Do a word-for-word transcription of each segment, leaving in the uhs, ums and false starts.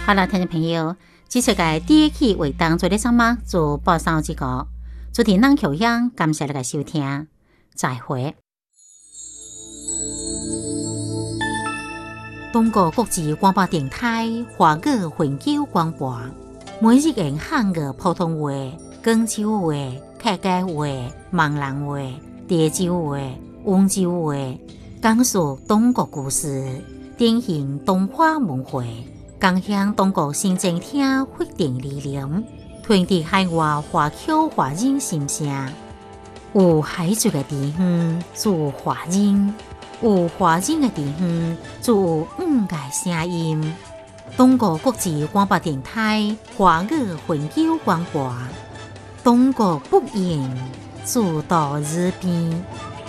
好了，听众朋友，这世界第一期为当做的上马做报上这个，昨天咱口样，感谢大家收听，再会。中国国际广播电台华语环球广播，每日用汉语普通话、广州话、客家话、闽南话、潮州话、温州话，讲述中国故事，典型东华文化，共享中国新政厅发展理念，传递海外华侨华人心声。有海族的地方做华人，有华人的地方做五个声音。中国国际广播电台华语环球广播，中国不言，做到日边。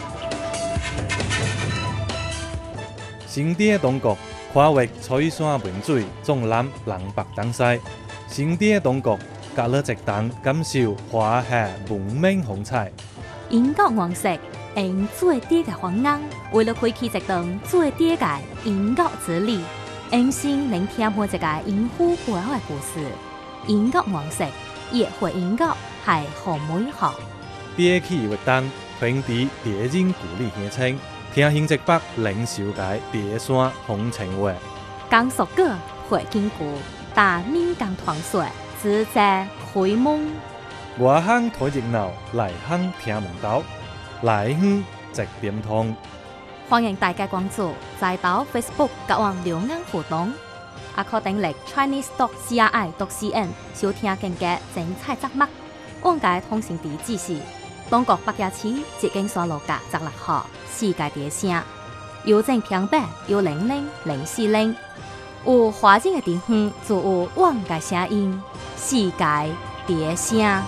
新店中国跨越彩山文水，纵览南北东西。新店中国隔了一档，感受华夏文明风采。 英國王室用最低嘅方案，為了開啟一段最低嘅英國之旅，用心聆聽每一個英語背後嘅故事。英國王室也會英國係好美好。 第一期活動傳遞別人故里鄉情，聽新一北領袖嘅別山風情話。 講述過會經過，但民間傳說只在開夢。 外鄉睇熱鬧，內鄉聽門道，內鄉直點通。 歡迎大家關注，再到 Facebook 甲我留言互動，也可訂閱 Chinese dot C R I dot C N 收聽更加精彩節目。往屆通訊地址是中國北京市捷經所路甲十六號世界第聲，郵政平板有零零零四零。有華人嘅地方就有我嘅聲音，世界第聲。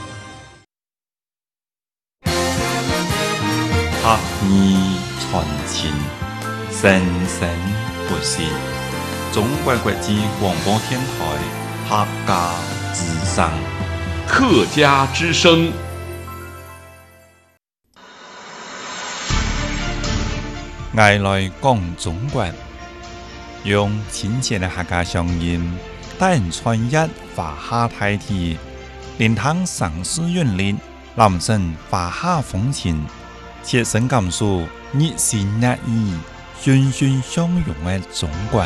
客語傳情，生生不息。中國國際廣播電台客家之聲， 客家之聲。 我來講中國，用親切的客家聲音，帶人穿越華夏大地，連通城市韻律，攬勝華夏風情。切身感受熱情熱意、欣欣相融的中國。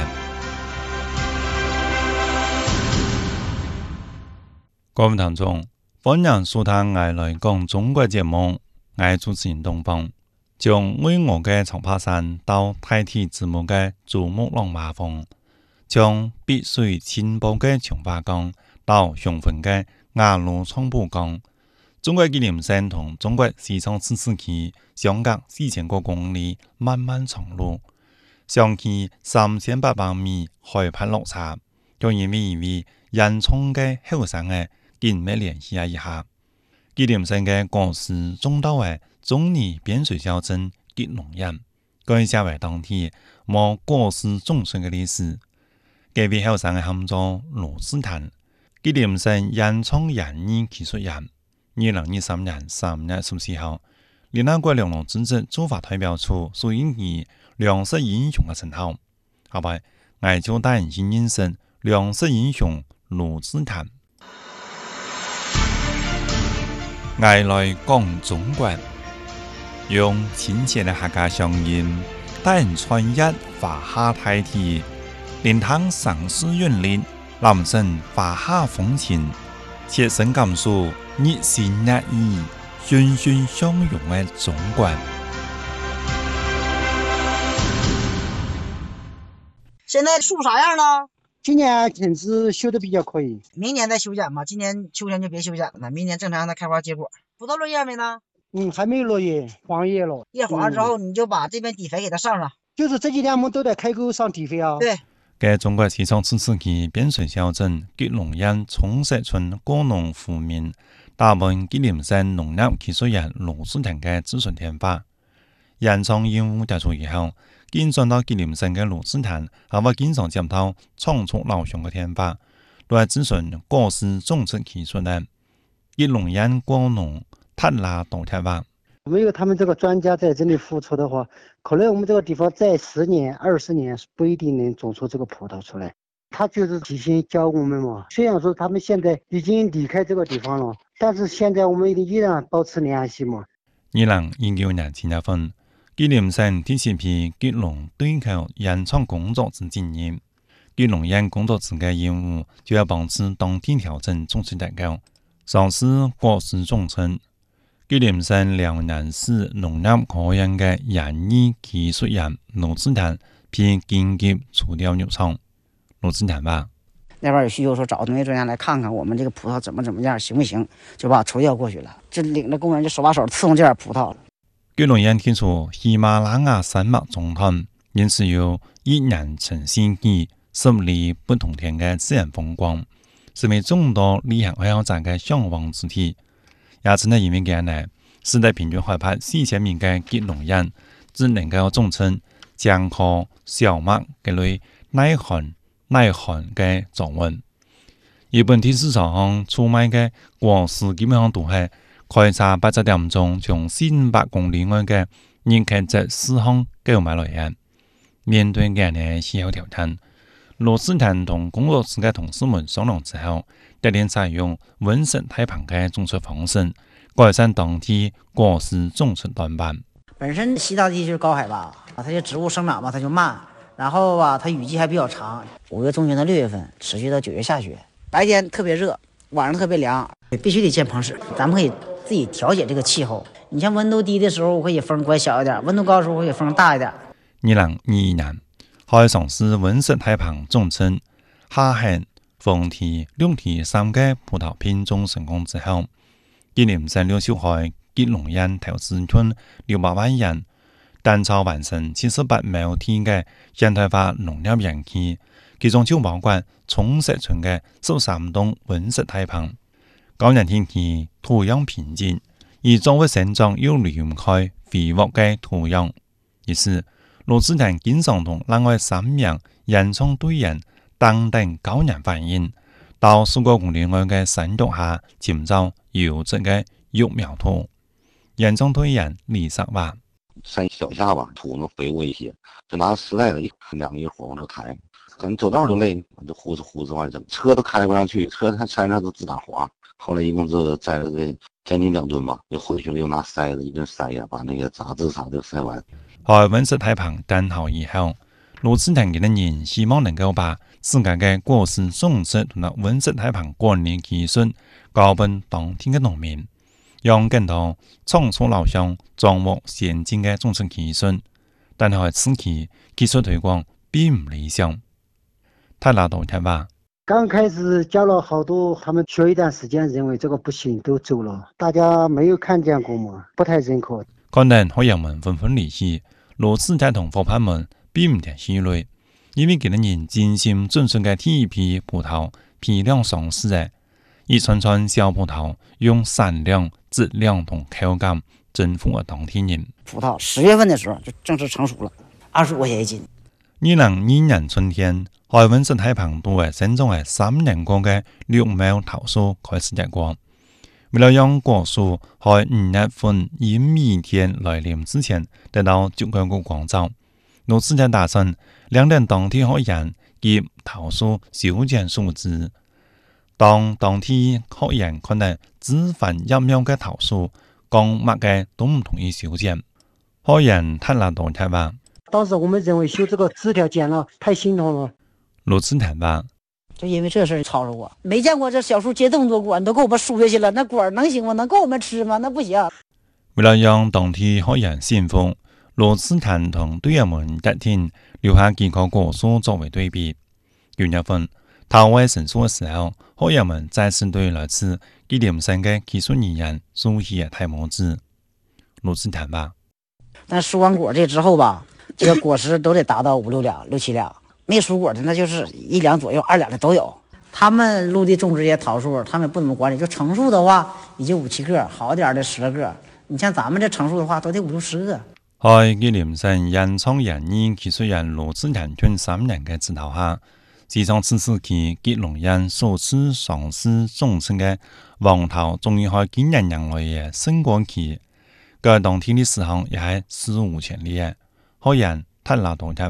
各位聽眾，歡迎收聽我來講中國節目，我係主持人東方，將為我嘅長白山到大地節目嘅珠穆朗瑪峰，將碧水清波嘅長白江到雄渾嘅雅魯藏寶江。中國吉林省同中國西藏自治區相隔四千多公里漫漫長路，上去三千八百米海拔落差，仲因為一位煙囪嘅後生嘅緊密聯繫一下。吉林省嘅果實種稻嘅中尼邊陲小鎮吉隆縣，佢社會當地冇果實種植嘅歷史。這位後生嘅喊做羅斯坦，吉林省煙囪研擬技術員。二零二三年三月十四號，聯合國糧農組織駐華代表處授予以糧食英雄嘅稱號。後來，我就帶人去認識糧食英雄羅斯坦。我來講中國，用親切嘅客家聲音，帶人穿越華夏大地，連通城市韻律，攬勝華夏風情。切身感受熱情熱意、欣欣相融的中國。 現在樹啥樣了？ 今年天子修的比較可以， 明年再修剪吧。今年秋天就別修剪了，明年正常讓它開花結果。葡萄落葉沒呢？ 嗯，還沒落葉，黃葉了。 葉黃了之後，你就把這邊底肥給它上上。 就是這幾天我們都在開溝上底肥啊。 對。 嘅中國西藏自治區邊陲小鎮吉隆縣崇石村果農戶面，大部吉林省農業技術員羅斯坦嘅諮詢電話。煙囪任務結束以後，經轉到吉林省嘅羅斯坦，還會經常接到倉促老鄉嘅電話，來諮詢果實種植技術嘅吉隆縣果農塔拉道電話。 沒有他們這個專家在這裡付出的話，可能我們這個地方再十年、二十年不一定能種出這個葡萄出來。 他就是提前教我们嘛。虽然说他们现在已经离开这个地方了，但是现在我们依然保持联系嘛。 二零一九年七月份，吉林省第四批吉隆对口原创工作之经验。吉隆县工作者嘅业务就要帮助当地调整种植结构，尝试果实种植。吉林省辽宁市农业科研嘅研议技术员罗志坦批紧急除掉牛场。罗志坦吧， 那边有需求说找农业专家来看看我们这个葡萄怎么怎么样，行不行？就把除掉过去了，就领着工人就手把手伺候这点葡萄了。 吉隆县提出喜马拉雅山脉总统，因此有一年成世纪十里不同天嘅自然风光，成为众多旅行爱好者嘅向往之地。也真係因為咁呢，世代平均海拔四千米嘅吉隆縣，只能夠種出江河小麥嘅類耐寒耐寒嘅作物。而本地市場上出賣嘅果實基本上都係開車八十點鐘從四五百公里外嘅人客質市場購買來嘅。面對咁嘅氣候挑戰，羅斯坦同工作室嘅同事們商量之後，決定採用溫室太棚嘅種植方式，改善當地果實種植短板。 本身西大地就是高海拔，它就植物生長吧，它就慢，然后吧，它雨季还比较长，五月中旬到六月份，持续到九月下雪，白天特别热，晚上特别凉，必须得建棚室。咱们可以自己调节这个气候。你像温度低的时候，可以风管小一点；温度高的时候，可以风大一点。 二零二一年，開嘗試溫室太棚種植夏夏、豐田、綠田三個葡萄品種成功之後，吉林省柳秀海吉隆縣投資款六百萬元，單操完成七十八畝地嘅現代化農業園區，其中就包括崇石村嘅十三棟溫室太棚。高原天氣土壤貧瘠，而作物生長又離唔開肥沃嘅土壤，於是羅志坦經常同另外三名原創隊員等等高原反應，到數個公里外嘅山腳下尋找優質嘅育苗土。原創隊員李薩話： 山腳下吧，土能肥沃一些，就拿實在的一兩個一活往這抬，可能走道就累，就呼哧呼哧往整，車都開不上去，車在山上都自打滑。後來一共就栽了個將近兩噸吧，又回去了又拿篩子一頓篩呀，把那個雜質啥的篩完。 喺溫室太棚登後以後，羅志坦嘅人希望能夠把自家嘅果實種植同埋溫室太棚管理技術交俾當地嘅農民，讓更多創作老鄉掌握先進嘅種植技術，但係此期技術推廣並唔理想。太拿到睇吧。 剛開始教了好多，他們學一段時間，認為這個不行，都走了。大家沒有看見過嘛，不太認可。 可能學人們紛紛離棄，羅志坦同夥伴們並唔聽氣餒，因為佢哋人精心種植嘅第一批葡萄批量上市嘅，一串串小葡萄用產量、質量同口感征服了當地人。 葡萄十月份的時候就正式成熟了，二十五塊錢一斤。 二零二二年春天，喺溫室太棚度嘅生長係三年過嘅綠苗桃樹開始結果。為了讓果樹喺五月份以每天來臨之前得到足夠嘅光照，羅志坦打算兩年當地學人及桃樹修剪樹枝。當當地學人看到枝繁葉茂嘅桃樹，講乜嘅都唔同意修剪。學人睇下到睇吧。 當時我們認為修這個枝條剪了太心痛了。 羅志坦吧， 就因為這事吵着我，沒見過這小樹結這麼多果，你都給我們輸下去了，那果能行嗎？能夠我們吃嗎？那不行。 為了讓當地學人信服，羅志坦同隊員們決定留下幾棵果樹作為對比。九月份，桃花成熟嘅時候，學人們再次對來自吉林省嘅技術人員豎起大拇指。羅志坦吧， 但收完果這之後吧，這個果實都得達到五六兩、六七兩。沒熟果的那就是一兩左右，二兩的都有。他們陸地種植些桃樹，他們不怎麼管理，就成熟的話也就五七個，好點的十來個。你像咱們這成熟的話都得五六十個。 喺吉林省原創園藝技術員羅志坦團三人嘅指導下，自從此時期吉隆縣首次嘗試種植嘅黃桃終於喺今年迎來嘅成果期，個當地的市場也係史無前例嘅。學人睇拿到睇法。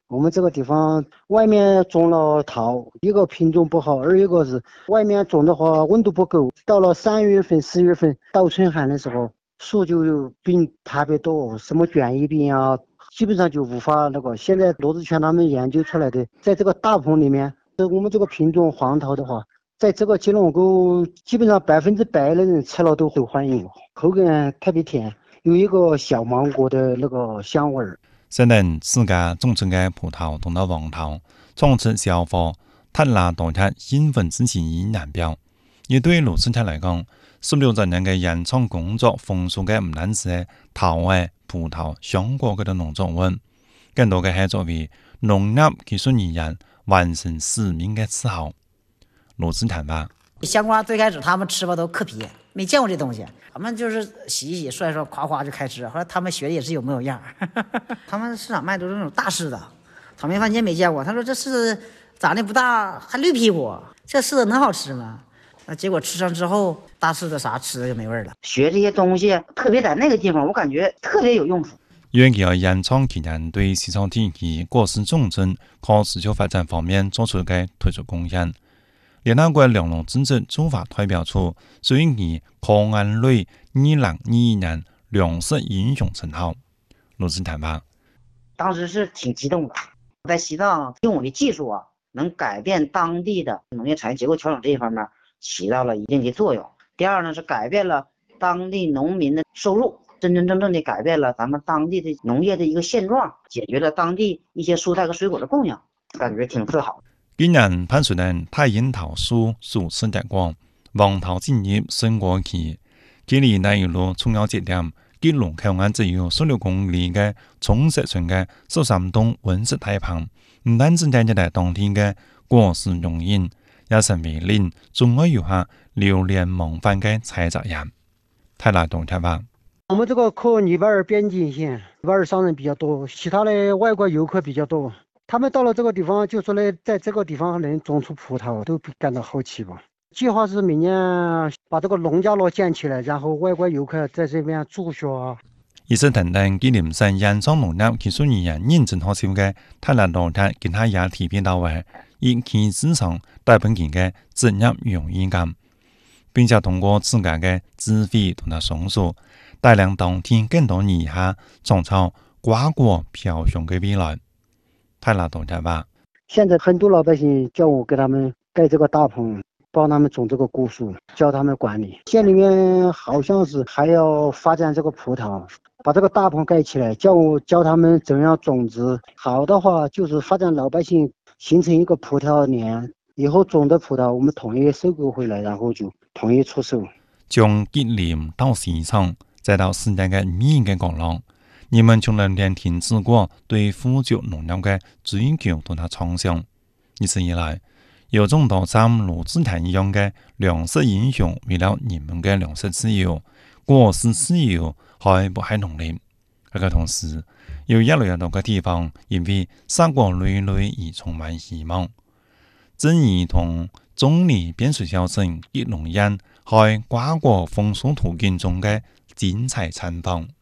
我们这个地方外面种了桃，一个品种不好，二一个是外面种的话温度不够，到了三月份、四月份倒春寒的时候，树就病特别多，什么卷叶病啊，基本上就无法那个。现在罗志全他们研究出来的，在这个大棚里面，我们这个品种黄桃的话，在这个吉隆沟基本上百分之百的人吃了都会欢迎，口感特别甜，有一个小芒果的那个香味儿。 虽然自家种植嘅葡萄同到黃桃，種植銷貨，睇下當日興奮之前已難標。而對盧志泰嚟講，十六十年嘅人創工作豐富嘅唔單止係桃嘅、葡萄、香果嘅農作物，更多嘅係作為農業技術人員完成使命嘅自豪。盧志泰話： 香瓜最開始他們吃吧都嗑皮，沒見過這東西，他們就是洗一洗涮一涮，夸夸就開吃。後來他們學的也是有模有樣，他們市場賣都是那種大柿子，草莓番茄沒見過。他說這柿子長得不大，還綠屁股，這柿子能好吃嗎？那結果吃上之後，大柿子啥吃的就沒味了。學這些東西，特別在那個地方，我感覺特別有用處。 願意人創企人對市場體系、果實種植、可持續發展方面做出嘅推出貢獻。聯合國糧農政策做法代表處屬於抗癌類二零二一年糧食英雄稱號。盧志坦話： 當時是挺激動的，在西藏用我的技術啊，能改變當地的農業產業結構調整這一方面起到了一定的作用。第二呢，是改變了當地農民的收入，真真正正的改變了咱們當地的農業的一個現狀，解決了當地一些蔬菜和水果的供應，感覺挺自豪。 今年潘水人太櫻桃樹樹勢得過，黃桃進入升果期。距離那一路重要節點，吉隆口岸只有十六公里嘅崇石村嘅十三棟溫室大棚，唔單止帶嚟當天嘅果實容顏，也成為令中外遊客流連忘返嘅採摘人。泰來東台話： 我們這個靠尼泊爾邊境線，尼泊爾商人比較多，其他的外國遊客比較多。他們到了這個地方，就說呢，在這個地方能種出葡萄，都感到好奇吧。計劃是明年把這個農家樂建起來，然後外國遊客在這邊住學。 而是等等吉林省人創農業技術人員認證學校嘅泰來東台其他也提便到位，以其市場大本件嘅職業用語感，並且通過自家嘅智慧同埋松樹，帶領當天更多以下創造瓜果飄香嘅未來。泰來東台話： 現在很多老百姓叫我給他們蓋這個大棚，幫他們種這個果樹，教他們管理。縣裏面好像是還要發展這個葡萄，把這個大棚蓋起來，叫我教他們怎樣種植。好的話就是發展老百姓形成一個葡萄園，以後種的葡萄我們統一收購回來，然後就統一出售。 從吉林到西藏，再到世界嘅每一個角落，人們從來連停止過對富足農業嘅追求同埋創想。一直以來，有眾多像盧志坦一樣嘅糧食英雄，為了人們嘅糧食自由、果實自由，開不係農力。這個同時，有越來越多嘅地方因為山果累累而充滿希望。正如同總理邊水小鎮吉隆縣開瓜果豐收途徑中嘅精彩參訪。